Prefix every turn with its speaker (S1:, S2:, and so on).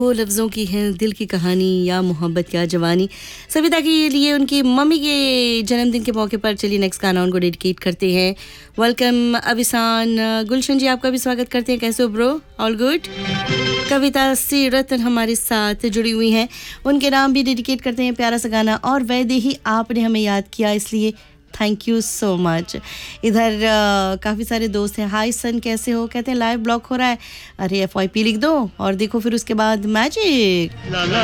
S1: वो लफ्ज़ों की है दिल की कहानी या मोहब्बत या जवानी। सविता के लिए उनकी मम्मी के जन्मदिन के मौके पर चलिए नेक्स्ट गाना उनको डेडिकेट करते हैं। वेलकम अविसान। गुलशन जी आपका भी स्वागत करते हैं। कैसे हो ब्रो? All good. कविता सी रतन हमारे साथ जुड़ी हुई हैं, उनके नाम भी डेडिकेट करते हैं प्यारा सा गाना। और वैदेही आपने हमें याद किया, इसलिए थैंक यू सो मच। इधर काफ़ी सारे दोस्त हैं। हाय सन कैसे हो? कहते हैं लाइव ब्लॉक हो रहा है। अरे FYP लिख दो और देखो फिर उसके बाद मैजिक।